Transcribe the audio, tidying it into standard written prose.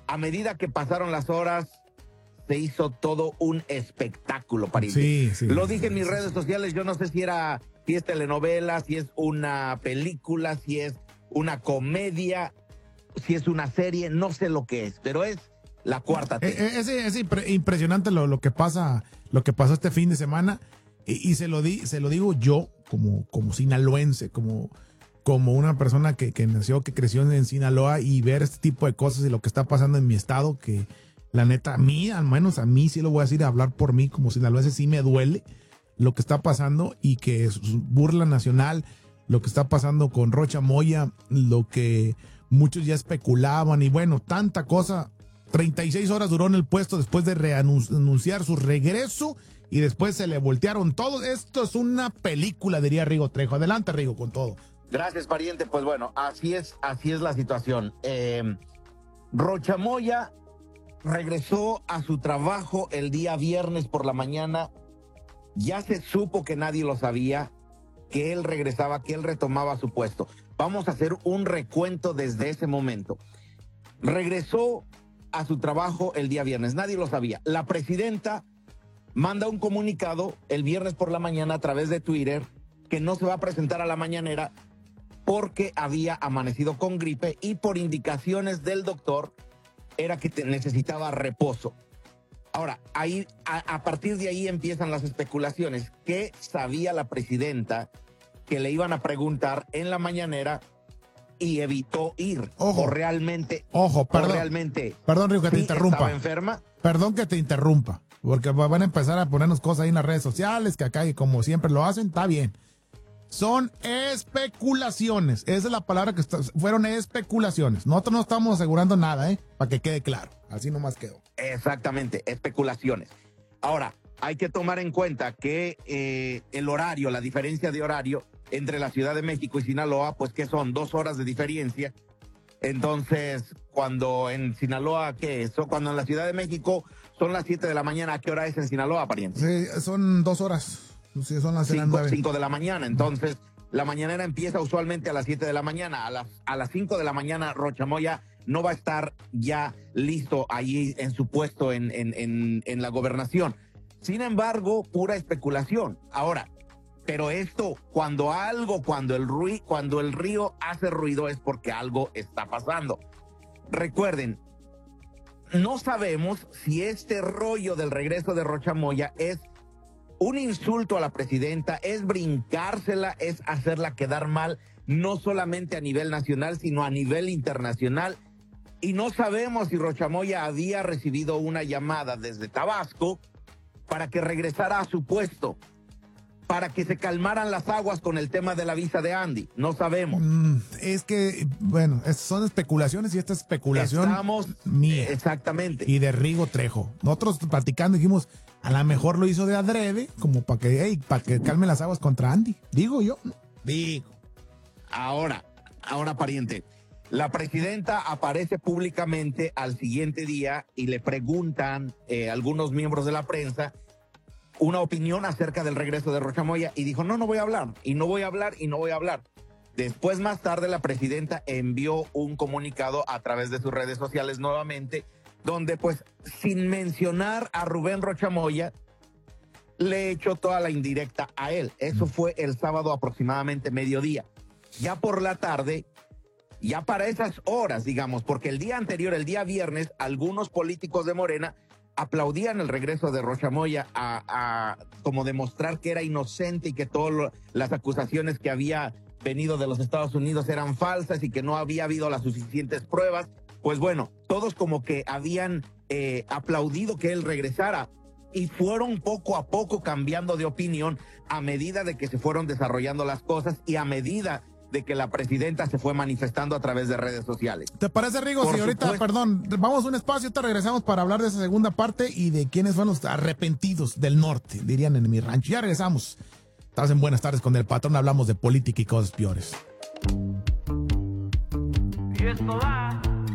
a medida que pasaron las horas, se hizo todo un espectáculo, pariente. Sí. Lo dije en mis redes sociales, yo no sé si es telenovela, si es una película, si es una comedia, si es una serie, no sé lo que es, pero es la cuarta T. Es impresionante lo que pasó este fin de semana, y se lo digo yo como sinaloense, como una persona que creció en Sinaloa, y ver este tipo de cosas y lo que está pasando en mi estado, que la neta, al menos a mí, sí lo voy a decir, hablar por mí como sinaloense, sí me duele lo que está pasando, y que es burla nacional, lo que está pasando con Rocha Moya, lo que muchos ya especulaban, y bueno, tanta cosa. 36 horas duró en el puesto después de anunciar su regreso, y después se le voltearon todos. Esto es una película, diría Rigo Trejo. Adelante, Rigo, con todo. Gracias, pariente. Pues bueno, así es la situación. Rocha Moya regresó a su trabajo el día viernes por la mañana. Ya se supo, que nadie lo sabía, que él regresaba, que él retomaba su puesto. Vamos a hacer un recuento desde ese momento. Regresó a su trabajo el día viernes, nadie lo sabía. La presidenta manda un comunicado el viernes por la mañana a través de Twitter, que no se va a presentar a la mañanera porque había amanecido con gripe, y por indicaciones del doctor era que necesitaba reposo. Ahora, a partir de ahí empiezan las especulaciones. ¿Qué sabía la presidenta que le iban a preguntar en la mañanera y evitó ir? Ojo. O realmente. Perdón, Rigo, que te interrumpa. ¿Estaba enferma? Perdón que te interrumpa, porque van a empezar a ponernos cosas ahí en las redes sociales, que acá, y como siempre lo hacen, está bien. Son especulaciones. Esa es la palabra fueron especulaciones. Nosotros no estamos asegurando nada, para que quede claro. Así nomás quedó. Exactamente, especulaciones. Ahora, hay que tomar en cuenta que el horario, la diferencia de horario entre la Ciudad de México y Sinaloa, pues que son 2 horas de diferencia. Entonces, cuando en Sinaloa, cuando en la Ciudad de México son las 7 de la mañana, ¿a qué hora es en Sinaloa, pariente? Sí, son 2 horas. Sí, son las 5 de la mañana. Entonces, la mañanera empieza usualmente a las 7 de la mañana. A las 5 de la mañana, Rocha Moya no va a estar ya listo allí en su puesto en la gobernación. Sin embargo, pura especulación. Ahora, pero esto, cuando el río hace ruido, es porque algo está pasando. Recuerden, no sabemos si este rollo del regreso de Rocha Moya es un insulto a la presidenta, es brincársela, es hacerla quedar mal, no solamente a nivel nacional, sino a nivel internacional. Y no sabemos si Rocha Moya había recibido una llamada desde Tabasco para que regresara a su puesto, para que se calmaran las aguas con el tema de la visa de Andy. No sabemos. Es que, bueno, son especulaciones, y esta especulación mía. Exactamente. Y de Rigo Trejo. Nosotros platicando dijimos, a lo mejor lo hizo de adrede, como para que calmen las aguas contra Andy. Digo yo, ¿no? Digo. Ahora, pariente, la presidenta aparece públicamente al siguiente día y le preguntan algunos miembros de la prensa una opinión acerca del regreso de Rocha Moya, y dijo, no voy a hablar, y no voy a hablar, y no voy a hablar. Después, más tarde, la presidenta envió un comunicado a través de sus redes sociales nuevamente, donde, pues, sin mencionar a Rubén Rocha Moya, le echó toda la indirecta a él. Eso fue el sábado aproximadamente mediodía. Ya por la tarde, ya para esas horas, digamos, porque el día anterior, el día viernes, algunos políticos de Morena aplaudían el regreso de Rocha Moya a como demostrar que era inocente y que todas las acusaciones que había venido de los Estados Unidos eran falsas y que no había habido las suficientes pruebas. Pues bueno, todos como que habían aplaudido que él regresara, y fueron poco a poco cambiando de opinión a medida de que se fueron desarrollando las cosas y a medida de que la presidenta se fue manifestando a través de redes sociales. ¿Te parece, Rigo? Si ahorita, perdón, vamos a un espacio, te regresamos para hablar de esa segunda parte y de quiénes fueron los arrepentidos del norte, dirían en mi rancho. Ya regresamos. Estás en Buenas Tardes con el Patrón, hablamos de política y cosas peores. Y esto va